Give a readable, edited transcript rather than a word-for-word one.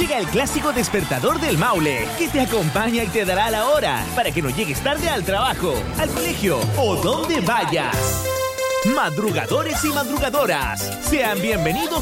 Llega el clásico despertador del Maule, que te acompaña y te dará la hora para que no llegues tarde al trabajo, al colegio o donde vayas. Madrugadores y madrugadoras, sean bienvenidos